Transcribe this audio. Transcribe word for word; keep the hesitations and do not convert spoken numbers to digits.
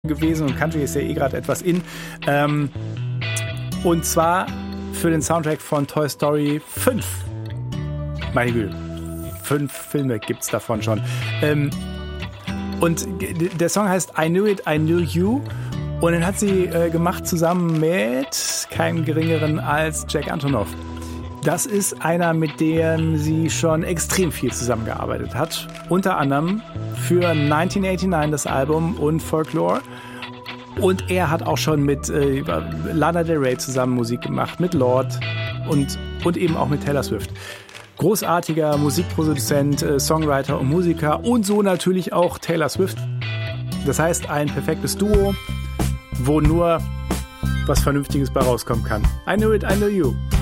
gewesen und Country ist ja eh gerade etwas in. Ähm, und zwar für den Soundtrack von Toy Story fünf. Meine Güte, fünf Filme gibt's davon schon. Ähm, und der Song heißt I Knew It, I Knew You. Und den hat sie äh, gemacht zusammen mit keinem Geringeren als Jack Antonoff. Das ist einer, mit dem sie schon extrem viel zusammengearbeitet hat. Unter anderem für neunzehnhundertneunundachtzig das Album und Folklore. Und er hat auch schon mit äh, Lana Del Rey zusammen Musik gemacht, mit Lorde und, und eben auch mit Taylor Swift. Großartiger Musikproduzent, äh, Songwriter und Musiker und so natürlich auch Taylor Swift. Das heißt, ein perfektes Duo, wo nur was Vernünftiges bei rauskommen kann. I Knew It, I Knew You.